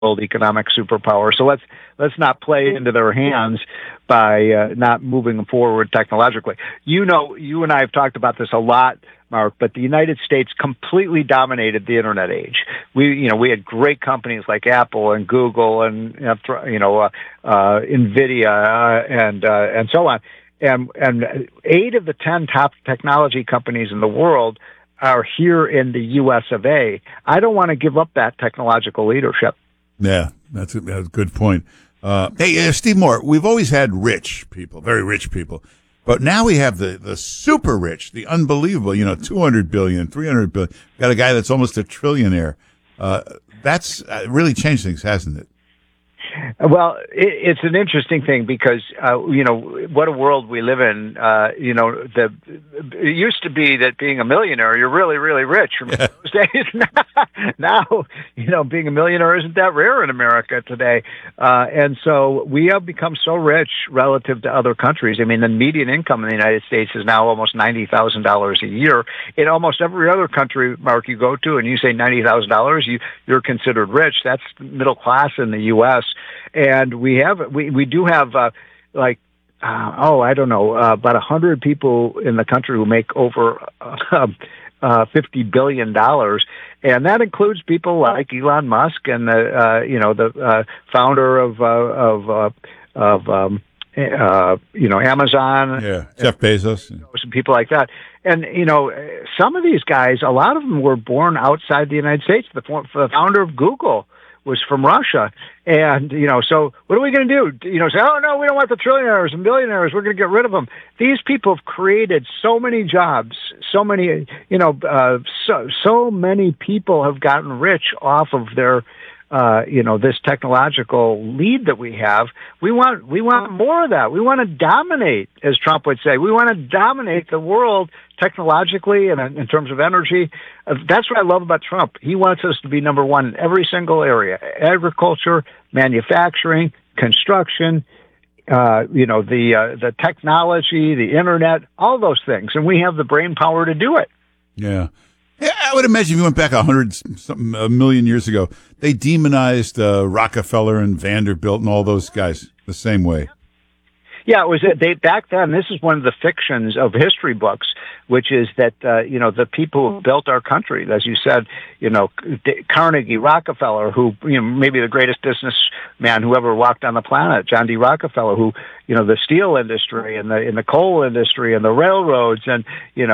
world economic superpower. So let's not play into their hands by not moving forward technologically. You and I have talked about this a lot, Mark, but the United States completely dominated the internet age. We had great companies like Apple and Google and Nvidia and so on. And 8 of the 10 top technology companies in the world are here in the U.S. of A. I don't want to give up that technological leadership. Yeah, that's a good point. Hey, Steve Moore, we've always had rich people, very rich people, but now we have the super rich, the unbelievable, 200 billion, 300 billion. Got a guy that's almost a trillionaire. That's really changed things, hasn't it? Well, it's an interesting thing because, what a world we live in. It used to be that being a millionaire, you're really, really rich. Yeah. Those days. Now, being a millionaire isn't that rare in America today. And so we have become so rich relative to other countries. I mean, the median income in the United States is now almost $90,000 a year. In almost every other country, Mark, you go to and you say $90,000, you're considered rich. That's middle class in the U.S. And we do have about 100 people in the country who make over $50 billion, and that includes people like Elon Musk and the founder of Amazon. Yeah, Jeff Bezos. Some people like that. And, some of these guys, a lot of them were born outside the United States. The founder of Google was from Russia. And, so what are we going to do? Say, oh, no, we don't want the trillionaires and billionaires. We're going to get rid of them. These people have created so many jobs, so many, so many people have gotten rich off of their, this technological lead that we have. We want more of that. We want to dominate, as Trump would say. We want to dominate the world technologically and in terms of energy. That's what I love about Trump. He wants us to be number one in every single area: agriculture, manufacturing, construction, the technology, the internet, all those things. And we have the brain power to do it. Yeah. Yeah, I would imagine if you went back a million years ago, they demonized Rockefeller and Vanderbilt and all those guys the same way. Yeah, it was back then. This is one of the fictions of history books, which is that the people who built our country, as you said, Carnegie, Rockefeller, who maybe the greatest businessman who ever walked on the planet, John D. Rockefeller, who the steel industry and the coal industry and the railroads and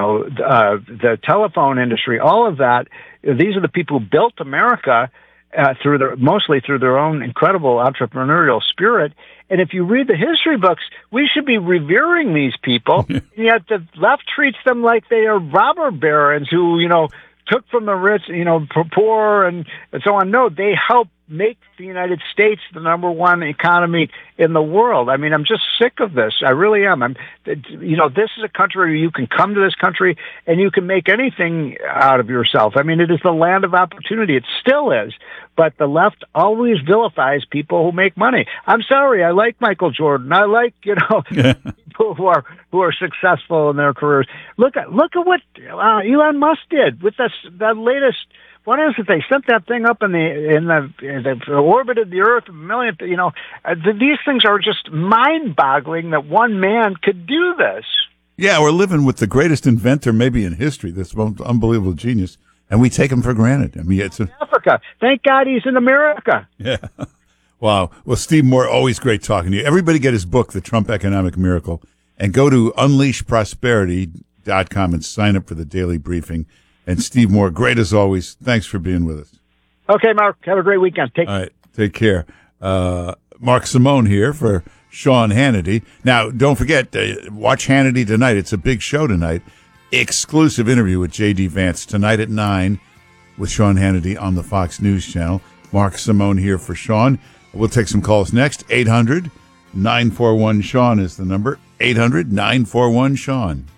the telephone industry, all of that. These are the people who built America mostly through their own incredible entrepreneurial spirit. And if you read the history books, we should be revering these people. And yet the left treats them like they are robber barons who, took from the rich, poor and so on. No, they help make the United States the number one economy in the world. I mean, I'm just sick of this. I really am. This is a country where you can come to this country and you can make anything out of yourself. I mean, it is the land of opportunity. It still is. But the left always vilifies people who make money. I'm sorry. I like Michael Jordan. I like, people who are successful in their careers. Look at what Elon Musk did with the latest. What is it? They sent that thing up in the orbit of the Earth, a million. These things are just mind-boggling that one man could do this. Yeah, we're living with the greatest inventor maybe in history. This unbelievable genius, and we take him for granted. I mean, it's Africa. Thank God he's in America. Yeah. Wow. Well, Steve Moore, always great talking to you. Everybody get his book, The Trump Economic Miracle, and go to unleashprosperity.com and sign up for the daily briefing. And Steve Moore, great as always. Thanks for being with us. Okay, Mark. Have a great weekend. All right. Take care. Mark Simone here for Sean Hannity. Now, don't forget, watch Hannity tonight. It's a big show tonight. Exclusive interview with J.D. Vance tonight at 9 with Sean Hannity on the Fox News Channel. Mark Simone here for Sean. We'll take some calls next. 800-941-SEAN is the number. 800-941-SEAN.